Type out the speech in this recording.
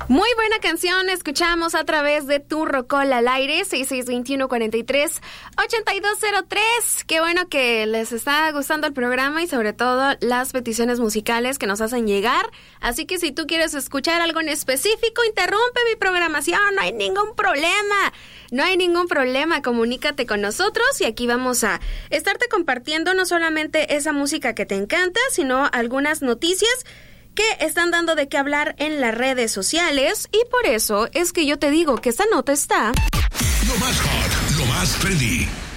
Muy buena canción, escuchamos a través de Tu Rocola al aire, 6621-43-8203. Qué bueno que les está gustando el programa y sobre todo las peticiones musicales que nos hacen llegar. Así que si tú quieres escuchar algo en específico, interrumpe mi programación, no hay ningún problema. No hay ningún problema, comunícate con nosotros y aquí vamos a estarte compartiendo no solamente esa música que te encanta, sino algunas noticias que están dando de qué hablar en las redes sociales, y por eso es que yo te digo que esta nota está... Lo más hot, lo más trendy.